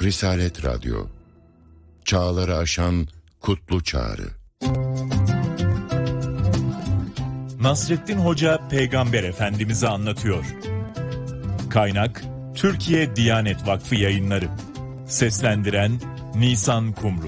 Risalet Radyo, çağları aşan kutlu çağrı. Nasrettin Hoca Peygamber Efendimiz'i anlatıyor. Kaynak Türkiye Diyanet Vakfı Yayınları. Seslendiren Nisan Kumru.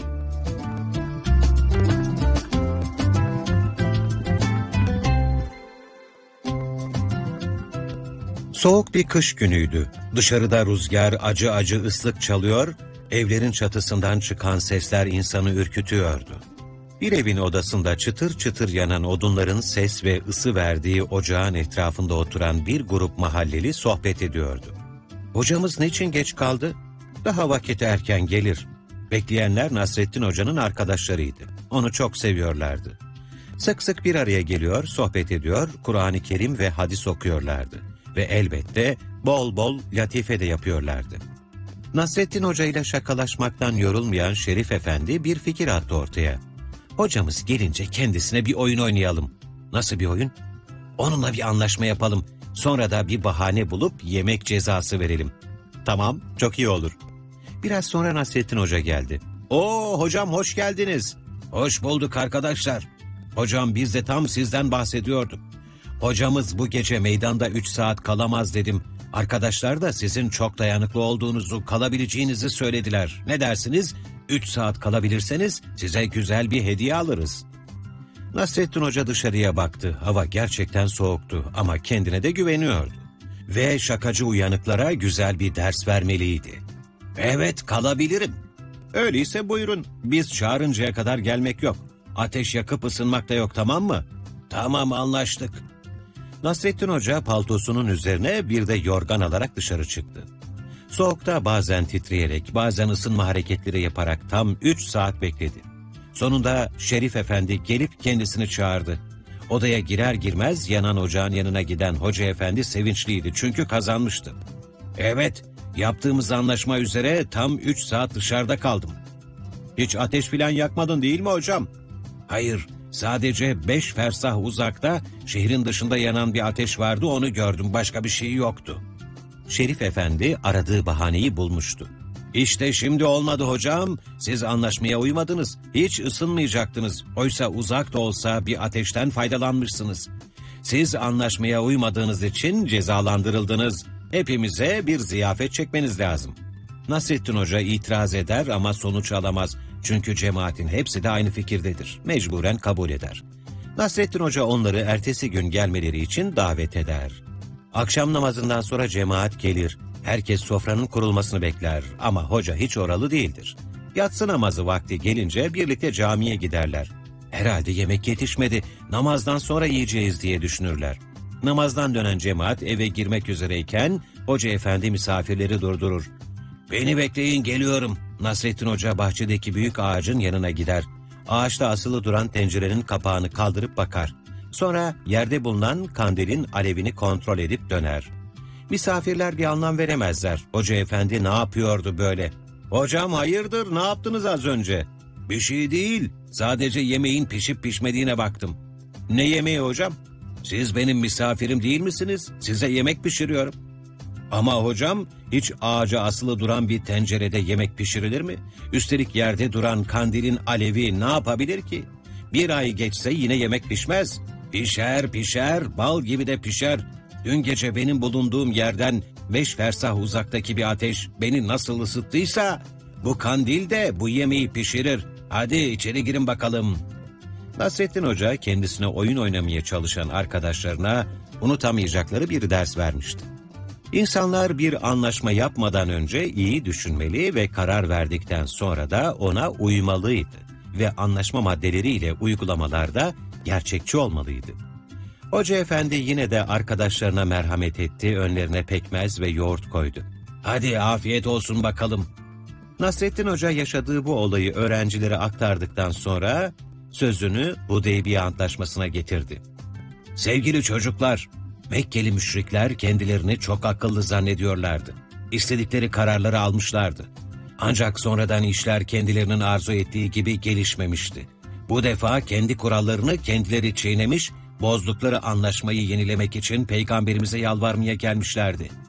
Soğuk bir kış günüydü. Dışarıda rüzgar acı acı ıslık çalıyor, evlerin çatısından çıkan sesler insanı ürkütüyordu. Bir evin odasında çıtır çıtır yanan odunların ses ve ısı verdiği ocağın etrafında oturan bir grup mahalleli sohbet ediyordu. "Hocamız niçin geç kaldı? Daha vakit erken gelir." Bekleyenler Nasrettin Hoca'nın arkadaşlarıydı. Onu çok seviyorlardı. Sık sık bir araya geliyor, sohbet ediyor, Kur'an-ı Kerim ve hadis okuyorlardı. Ve elbette bol bol latife de yapıyorlardı. Nasrettin Hoca ile şakalaşmaktan yorulmayan Şerif Efendi bir fikir attı ortaya. "Hocamız gelince kendisine bir oyun oynayalım." "Nasıl bir oyun?" "Onunla bir anlaşma yapalım. Sonra da bir bahane bulup yemek cezası verelim." "Tamam, çok iyi olur." Biraz sonra Nasrettin Hoca geldi. "Oo hocam, hoş geldiniz." "Hoş bulduk arkadaşlar. Hocam, biz de tam sizden bahsediyorduk. Hocamız bu gece meydanda 3 saat kalamaz dedim. Arkadaşlar da sizin çok dayanıklı olduğunuzu, kalabileceğinizi söylediler. Ne dersiniz? 3 saat kalabilirseniz size güzel bir hediye alırız." Nasrettin Hoca dışarıya baktı. Hava gerçekten soğuktu ama kendine de güveniyordu. Ve şakacı uyanıklara güzel bir ders vermeliydi. "Evet, kalabilirim." "Öyleyse buyurun. Biz çağırıncaya kadar gelmek yok. Ateş yakıp ısınmak da yok, tamam mı?" "Tamam, anlaştık." Nasrettin Hoca paltosunun üzerine bir de yorgan alarak dışarı çıktı. Soğukta bazen titreyerek, bazen ısınma hareketleri yaparak tam 3 saat bekledi. Sonunda Şerif Efendi gelip kendisini çağırdı. Odaya girer girmez yanan ocağın yanına giden Hoca Efendi sevinçliydi çünkü kazanmıştı. "Evet, yaptığımız anlaşma üzere tam 3 saat dışarıda kaldım." "Hiç ateş filan yakmadın değil mi hocam?" "Hayır. Sadece 5 fersah uzakta şehrin dışında yanan bir ateş vardı, onu gördüm, başka bir şey yoktu." Şerif Efendi aradığı bahaneyi bulmuştu. "İşte şimdi olmadı hocam, siz anlaşmaya uymadınız, hiç ısınmayacaktınız, oysa uzak da olsa bir ateşten faydalanmışsınız. Siz anlaşmaya uymadığınız için cezalandırıldınız, hepimize bir ziyafet çekmeniz lazım." Nasrettin Hoca itiraz eder ama sonuç alamaz. Çünkü cemaatin hepsi de aynı fikirdedir. Mecburen kabul eder. Nasrettin Hoca onları ertesi gün gelmeleri için davet eder. Akşam namazından sonra cemaat gelir. Herkes sofranın kurulmasını bekler ama hoca hiç oralı değildir. Yatsı namazı vakti gelince birlikte camiye giderler. Herhalde yemek yetişmedi, namazdan sonra yiyeceğiz diye düşünürler. Namazdan dönen cemaat eve girmek üzereyken Hoca Efendi misafirleri durdurur. "Beni bekleyin, geliyorum." Nasrettin Hoca bahçedeki büyük ağacın yanına gider. Ağaçta asılı duran tencerenin kapağını kaldırıp bakar. Sonra yerde bulunan kandilin alevini kontrol edip döner. Misafirler bir anlam veremezler. Hoca Efendi ne yapıyordu böyle? "Hocam hayırdır, ne yaptınız az önce?" "Bir şey değil, sadece yemeğin pişip pişmediğine baktım." "Ne yemeği hocam?" "Siz benim misafirim değil misiniz? Size yemek pişiriyorum." "Ama hocam, hiç ağaca asılı duran bir tencerede yemek pişirilir mi? Üstelik yerde duran kandilin alevi ne yapabilir ki? Bir ay geçse yine yemek pişmez. Pişer pişer, bal gibi de pişer. Dün gece benim bulunduğum yerden 5 fersah uzaktaki bir ateş beni nasıl ısıttıysa bu kandil de bu yemeği pişirir. Hadi içeri girin bakalım." Nasrettin Hoca kendisine oyun oynamaya çalışan arkadaşlarına unutamayacakları bir ders vermişti. İnsanlar bir anlaşma yapmadan önce iyi düşünmeli ve karar verdikten sonra da ona uymalıydı ve anlaşma maddeleriyle uygulamalarda gerçekçi olmalıydı. Hoca Efendi yine de arkadaşlarına merhamet etti, önlerine pekmez ve yoğurt koydu. "Hadi afiyet olsun bakalım." Nasrettin Hoca yaşadığı bu olayı öğrencilere aktardıktan sonra sözünü Hudeybiye Antlaşması'na getirdi. "Sevgili çocuklar, Mekkeli müşrikler kendilerini çok akıllı zannediyorlardı. İstedikleri kararları almışlardı. Ancak sonradan işler kendilerinin arzu ettiği gibi gelişmemişti. Bu defa kendi kurallarını kendileri çiğnemiş, bozdukları anlaşmayı yenilemek için Peygamberimize yalvarmaya gelmişlerdi.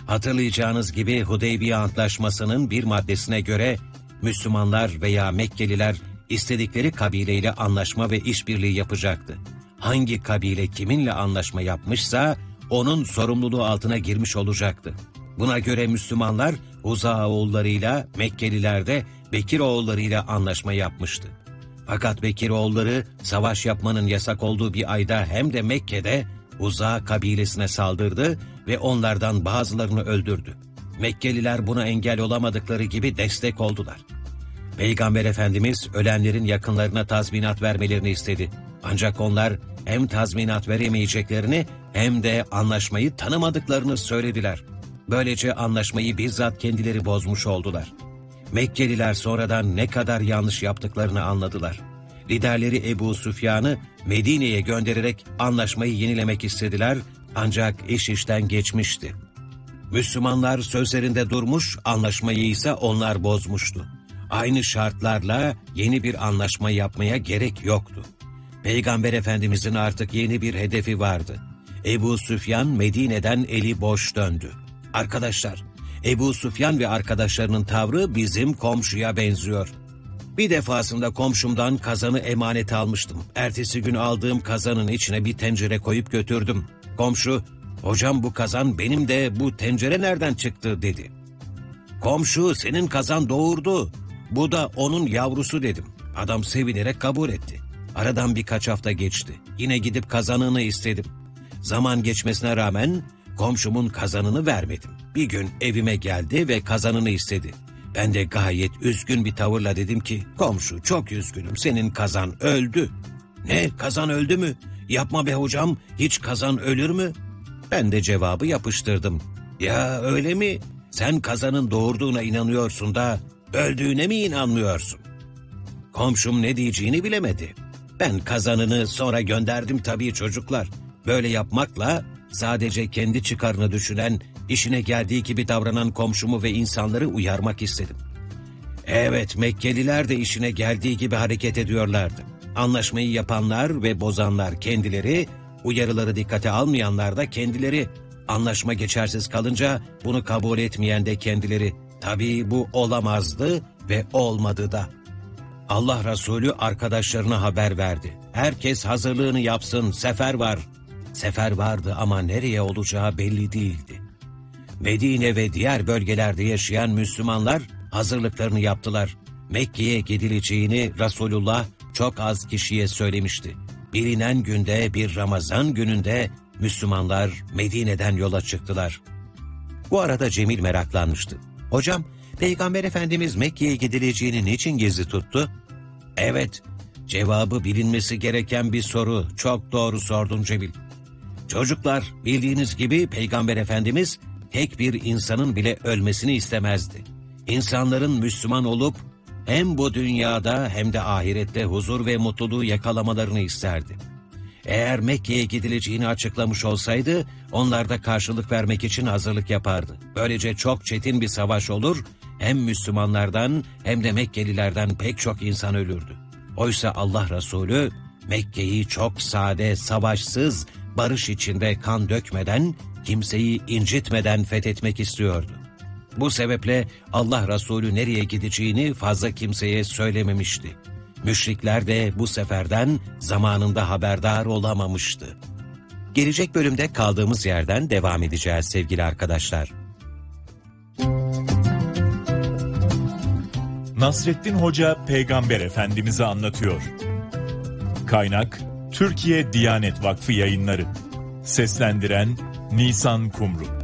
Hatırlayacağınız gibi Hudeybiye Antlaşması'nın bir maddesine göre Müslümanlar veya Mekkeliler istedikleri kabileyle anlaşma ve işbirliği yapacaktı. Hangi kabile kiminle anlaşma yapmışsa onun sorumluluğu altına girmiş olacaktı. Buna göre Müslümanlar Huza oğullarıyla, Mekkeliler de Bekir oğullarıyla anlaşma yapmıştı. Fakat Bekir oğulları savaş yapmanın yasak olduğu bir ayda hem de Mekke'de Huza kabilesine saldırdı ve onlardan bazılarını öldürdü. Mekkeliler buna engel olamadıkları gibi destek oldular. Peygamber Efendimiz ölenlerin yakınlarına tazminat vermelerini istedi. Ancak onlar hem tazminat veremeyeceklerini hem de anlaşmayı tanımadıklarını söylediler. Böylece anlaşmayı bizzat kendileri bozmuş oldular. Mekkeliler sonradan ne kadar yanlış yaptıklarını anladılar. Liderleri Ebu Süfyan'ı Medine'ye göndererek anlaşmayı yenilemek istediler ancak iş işten geçmişti. Müslümanlar sözlerinde durmuş, anlaşmayı ise onlar bozmuştu. Aynı şartlarla yeni bir anlaşma yapmaya gerek yoktu. Peygamber Efendimizin artık yeni bir hedefi vardı. Ebu Süfyan Medine'den eli boş döndü. Arkadaşlar, Ebu Süfyan ve arkadaşlarının tavrı bizim komşuya benziyor. Bir defasında komşumdan kazanı emanet almıştım. Ertesi gün aldığım kazanın içine bir tencere koyup götürdüm. Komşu, "Hocam bu kazan benim de bu tencere nereden çıktı?" dedi. "Komşu, senin kazan doğurdu. Bu da onun yavrusu," dedim. Adam sevinerek kabul etti. Aradan birkaç hafta geçti. Yine gidip kazanını istedim. Zaman geçmesine rağmen komşumun kazanını vermedim. Bir gün evime geldi ve kazanını istedi. Ben de gayet üzgün bir tavırla dedim ki, "Komşu, çok üzgünüm, senin kazan öldü." "Ne, kazan öldü mü? Yapma be hocam, hiç kazan ölür mü?" Ben de cevabı yapıştırdım. "Ya öyle mi? Sen kazanın doğurduğuna inanıyorsun da öldüğüne mi inanmıyorsun?" Komşum ne diyeceğini bilemedi. Ben kazanını sonra gönderdim tabii çocuklar. Böyle yapmakla sadece kendi çıkarını düşünen, işine geldiği gibi davranan komşumu ve insanları uyarmak istedim. Evet, Mekkeliler de işine geldiği gibi hareket ediyorlardı. Anlaşmayı yapanlar ve bozanlar kendileri, uyarıları dikkate almayanlar da kendileri. Anlaşma geçersiz kalınca bunu kabul etmeyen de kendileri. Tabii bu olamazdı ve olmadı da. Allah Resulü arkadaşlarına haber verdi. Herkes hazırlığını yapsın, sefer var. Sefer vardı ama nereye olacağı belli değildi. Medine ve diğer bölgelerde yaşayan Müslümanlar hazırlıklarını yaptılar. Mekke'ye gidileceğini Resulullah çok az kişiye söylemişti. Bilinen günde, bir Ramazan gününde Müslümanlar Medine'den yola çıktılar. Bu arada Cemil meraklanmıştı. "Hocam, Peygamber Efendimiz Mekke'ye gidileceğini niçin gizli tuttu?" "Evet, cevabı bilinmesi gereken bir soru. Çok doğru sordun Cemil. Çocuklar, bildiğiniz gibi Peygamber Efendimiz tek bir insanın bile ölmesini istemezdi. İnsanların Müslüman olup hem bu dünyada hem de ahirette huzur ve mutluluğu yakalamalarını isterdi. Eğer Mekke'ye gidileceğini açıklamış olsaydı, onlar da karşılık vermek için hazırlık yapardı. Böylece çok çetin bir savaş olur, hem Müslümanlardan hem de Mekkelilerden pek çok insan ölürdü. Oysa Allah Resulü Mekke'yi çok sade, savaşsız, barış içinde kan dökmeden, kimseyi incitmeden fethetmek istiyordu. Bu sebeple Allah Resulü nereye gideceğini fazla kimseye söylememişti. Müşrikler de bu seferden zamanında haberdar olamamıştı. Gelecek bölümde kaldığımız yerden devam edeceğiz sevgili arkadaşlar. Nasreddin Hoca Peygamber Efendimiz'i anlatıyor. Kaynak Türkiye Diyanet Vakfı Yayınları. Seslendiren Nisan Kumru.